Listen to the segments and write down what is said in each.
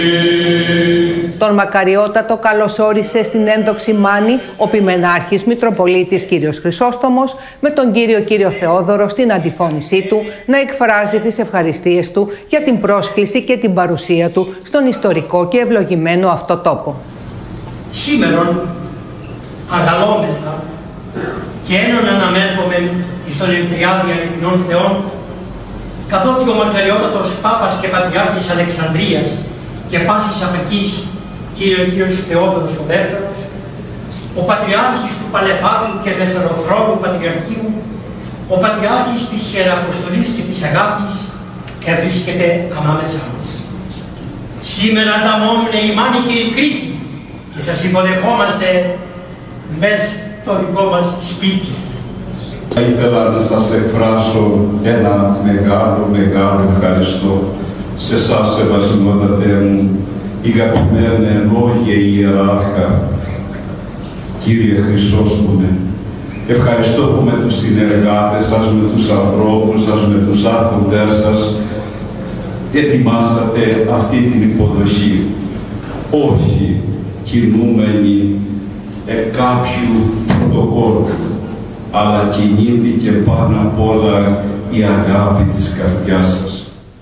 Τον Μακαριότατο καλωσόρισε στην ένδοξη μάνη ο Ποιμενάρχης Μητροπολίτης κ. Χρυσόστομος, με τον κύριο Θεόδωρο στην αντιφώνησή του να εκφράζει τις ευχαριστίες του για την πρόσκληση και την παρουσία του στον ιστορικό και ευλογημένο αυτό τόπο. Σήμερον αγαλόμεθα και ένων αναμέρχομεν εις των εντριάδι αληθινών Θεών, καθότι ο Μακαριότατος Πάπας και Πατριάρχης Αλεξανδρίας και πάσης Αφρικής κύριος Θεόδωρος ο Δεύτερος, ο Πατριάρχης του Παλαιφάρου και Δευτεροθρόνου Πατριαρχείου, ο Πατριάρχης της Ιεραποστολής και της Αγάπης, ευρίσκεται ανάμεσά μας. Σήμερα ανταμώνουν η Μάνη και η Κρήτη και σας υποδεχόμαστε μες το δικό μας σπίτι. Θα ήθελα να σας εκφράσω ένα μεγάλο ευχαριστώ σε εσάς, Σεβασμιότατε μου, ηγαπημένε λόγια Ιεράρχα, Κύριε Χρυσόστομε. Ευχαριστώ που με τους συνεργάτες σας, με τους ανθρώπους σας, με τους άρχοντές σας ετοιμάσατε αυτή την υποδοχή. Όχι κινούμενοι κάποιου πρωτοκόλλου, αλλά κινήθηκε πάνω απ' όλα η αγάπη της καρδιάς σας.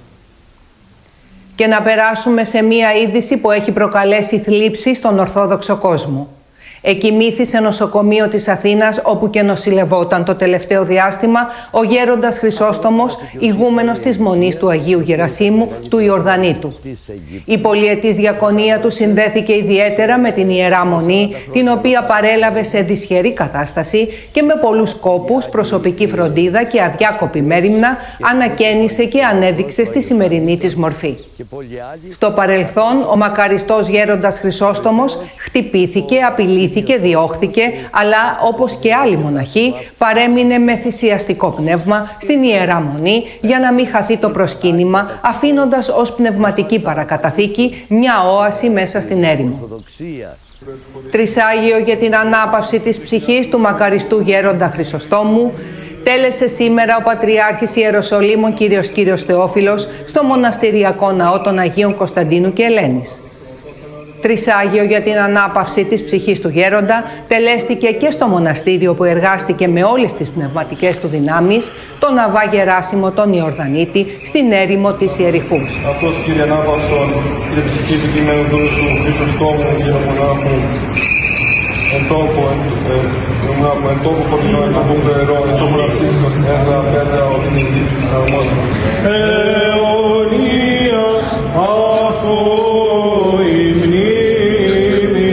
Και να περάσουμε σε μία είδηση που έχει προκαλέσει θλίψη στον Ορθόδοξο κόσμο. Εκοιμήθη σε νοσοκομείο της Αθήνας, όπου και νοσηλευόταν το τελευταίο διάστημα, ο γέροντας Χρυσόστομος, ηγούμενος της Μονής του Αγίου Γερασίμου του Ιορδανήτου. Η πολυετής διακονία του συνδέθηκε ιδιαίτερα με την Ιερά Μονή, την οποία παρέλαβε σε δυσχερή κατάσταση και με πολλούς κόπους, προσωπική φροντίδα και αδιάκοπη μέριμνα ανακαίνισε και ανέδειξε στη σημερινή της μορφή. Στο παρελθόν, ο μακαριστός γέροντας Χρυσόστομος χτυπήθηκε, απειλήθηκε, διώχθηκε, αλλά όπως και άλλοι μοναχοί παρέμεινε με θυσιαστικό πνεύμα στην Ιερά Μονή για να μην χαθεί το προσκύνημα, αφήνοντας ως πνευματική παρακαταθήκη μια όαση μέσα στην έρημο. Τρισάγιο για την ανάπαυση της ψυχής του μακαριστού γέροντα Χρυσοστόμου τέλεσε σήμερα ο Πατριάρχης Ιεροσολύμων κύριος Θεόφιλος στο μοναστηριακό ναό των Αγίων Κωνσταντίνου και Ελένης. Τρισάγιο για την ανάπαυση της ψυχής του γέροντα τελέστηκε και στο μοναστήριο που εργάστηκε με όλες τις πνευματικές του δυνάμεις, τον Αβά Γεράσιμο τον Ιορδανίτη, στην έρημο της Ιεριχούς. Αυτός, Κύριε, ανάπαυσον, Κύριε, ψυχή του κειμένου του σου, Χρυσοστόμου, Κύριε μονάχου, εν τόπο φωτεινό, εν τόπο φερό, εν τόπο ραψίστος, έδρα, πέτρα, ότι είναι δίψης, αρμόσιμος. Αιωνία αυτό η μνήμη.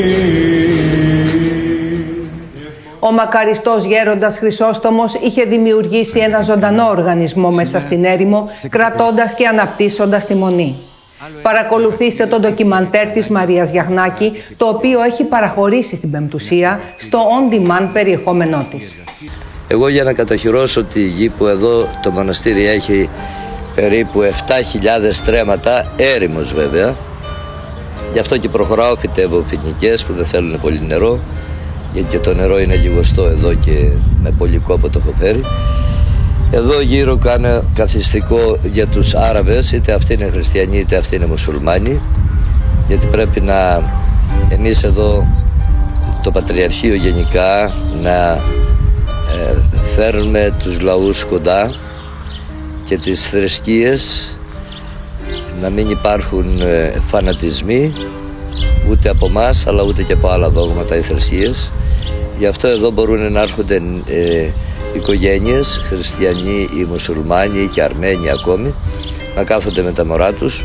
Ο μακαριστός γέροντας Χρυσόστομος είχε δημιουργήσει ένα ζωντανό οργανισμό μέσα στην έρημο, κρατώντας και αναπτύσσοντας τη Μονή. Παρακολουθήστε το ντοκιμαντέρ της Μαρίας Γιαχνάκη, το οποίο έχει παραχωρήσει στην Πεμπτουσία στο on-demand περιεχόμενό της. Εγώ, για να κατοχυρώσω τη γη που εδώ το μοναστήρι έχει περίπου 7.000 στρέμματα, έρημος βέβαια, γι' αυτό και προχωράω, φυτεύω φοινικές που δεν θέλουν πολύ νερό, γιατί και το νερό είναι λιγοστό εδώ και με πολύ κόπο το έχω φέρει. Εδώ γύρω κάνω καθιστικό για τους Άραβες, είτε αυτοί είναι χριστιανοί είτε αυτοί είναι μουσουλμάνοι, γιατί πρέπει να εμείς εδώ το Πατριαρχείο γενικά να φέρνουμε τους λαούς κοντά και τις θρησκείες, να μην υπάρχουν φανατισμοί ούτε από εμάς αλλά ούτε και από άλλα δόγματα ή θρησκείες. Γι' αυτό εδώ μπορούν να έρχονται οικογένειες, χριστιανοί ή μουσουλμάνοι ή και Αρμένοι ακόμη, να κάθονται με τα μωρά τους.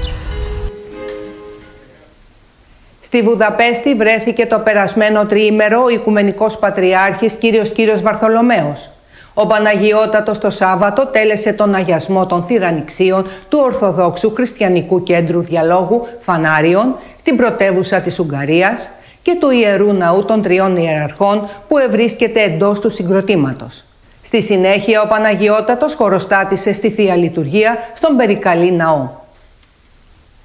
Στη Βουδαπέστη βρέθηκε το περασμένο τριήμερο ο Οικουμενικός Πατριάρχης κύριος Βαρθολομαίος. Ο Παναγιώτατος το Σάββατο τέλεσε τον αγιασμό των θυρανιξίων του Ορθοδόξου Χριστιανικού Κέντρου Διαλόγου Φανάριων στην πρωτεύουσα της Ουγγαρίας και του Ιερού Ναού των Τριών Ιεραρχών που ευρίσκεται εντός του συγκροτήματος. Στη συνέχεια ο Παναγιώτατος χωροστάτησε στη Θεία Λειτουργία στον Περικαλή Ναό.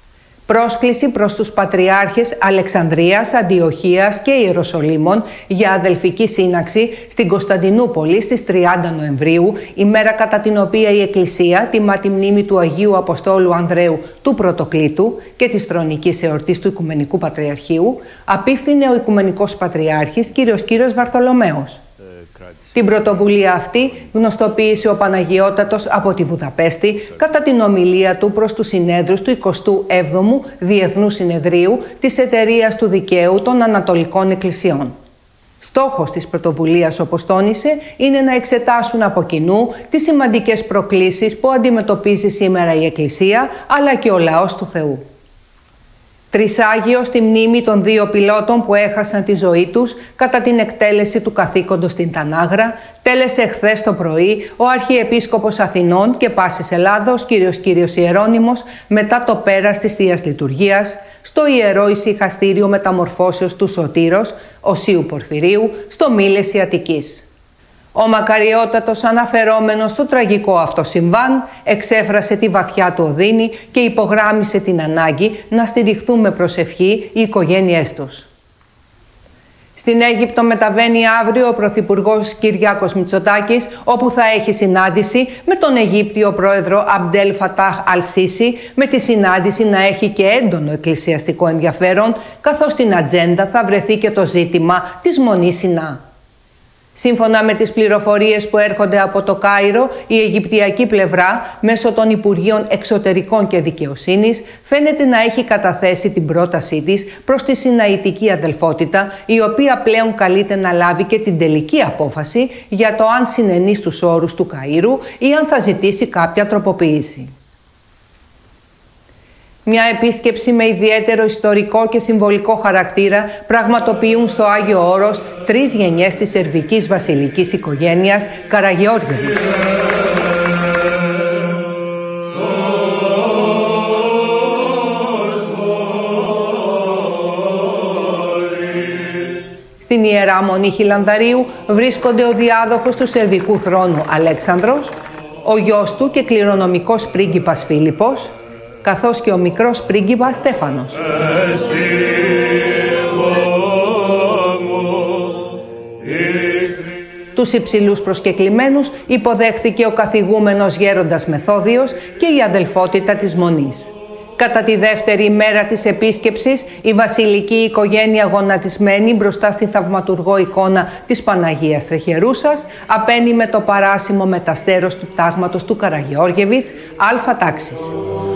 πρόσκληση προς τους Πατριάρχες Αλεξανδρίας, Αντιοχίας και Ιεροσολύμων για αδελφική σύναξη στην Κωνσταντινούπολη στις 30 Νοεμβρίου, ημέρα κατά την οποία η Εκκλησία τιμά τη μνήμη του Αγίου Αποστόλου Ανδρέου του Πρωτοκλήτου και της θρονικής εορτής του Οικουμενικού Πατριαρχείου, απίφθινε ο Οικουμενικός Πατριάρχης Κύριος Βαρθολομαίος. Την πρωτοβουλία αυτή γνωστοποίησε ο Παναγιώτατος από τη Βουδαπέστη κατά την ομιλία του προς τους συνέδρους του 27ου Διεθνού Συνεδρίου της Εταιρείας του Δικαίου των Ανατολικών Εκκλησιών. Στόχος της πρωτοβουλίας, όπως τόνισε, είναι να εξετάσουν από κοινού τις σημαντικές προκλήσεις που αντιμετωπίζει σήμερα η Εκκλησία αλλά και ο λαός του Θεού. Τρισάγιο στη μνήμη των δύο πιλότων που έχασαν τη ζωή τους κατά την εκτέλεση του καθήκοντος στην Τανάγρα, τέλεσε χθες το πρωί ο Αρχιεπίσκοπος Αθηνών και Πάσης Ελλάδος, Κύριος Ιερώνυμος, μετά το πέρας της Θείας Λειτουργίας, στο Ιερό Ησυχαστήριο Μεταμορφώσεως του Σωτήρος, Οσίου Πορφυρίου, στο Μήλεση Αττικής. Ο μακαριότατος, αναφερόμενος στο τραγικό αυτό συμβάν, εξέφρασε τη βαθιά του οδύνη και υπογράμμισε την ανάγκη να στηριχθούν με προσευχή οι οικογένειές τους. Στην Αίγυπτο μεταβαίνει αύριο ο Πρωθυπουργός Κυριάκος Μητσοτάκης, όπου θα έχει συνάντηση με τον Αιγύπτιο πρόεδρο Αμπντέλ Φατάχ Αλ-Σίσι, με τη συνάντηση να έχει και έντονο εκκλησιαστικό ενδιαφέρον, καθώς στην ατζέντα θα βρεθεί και το ζήτημα της Μονής Σινά. Σύμφωνα με τις πληροφορίες που έρχονται από το Κάιρο, η Αιγυπτιακή πλευρά, μέσω των Υπουργείων Εξωτερικών και Δικαιοσύνης, φαίνεται να έχει καταθέσει την πρότασή της προς τη Σιναητική Αδελφότητα, η οποία πλέον καλείται να λάβει και την τελική απόφαση για το αν συνενεί στους όρους του Καΐρου ή αν θα ζητήσει κάποια τροποποίηση. Μια επίσκεψη με ιδιαίτερο ιστορικό και συμβολικό χαρακτήρα πραγματοποιούν στο Άγιο Όρος 3 γενιές της σερβικής βασιλικής οικογένειας Καραγεώργιεβιτς. Στην Ιερά Μονή Χιλανδαρίου βρίσκονται ο διάδοχος του σερβικού θρόνου Αλέξανδρος, ο γιος του και κληρονομικός πρίγκιπας Φίλιππος, καθώς και ο μικρός πρίγκιπας Στέφανος. Τους υψηλούς προσκεκλημένους υποδέχθηκε ο καθηγούμενος γέροντας Μεθόδιος και η αδελφότητα της Μονής. Κατά τη δεύτερη μέρα της επίσκεψης, η βασιλική οικογένεια γονατισμένη μπροστά στη θαυματουργό εικόνα της Παναγίας Τρεχερούσας απένει με το παράσιμο μεταστέρος του τάγματος του Καραγεώργιεβιτς Α τάξης.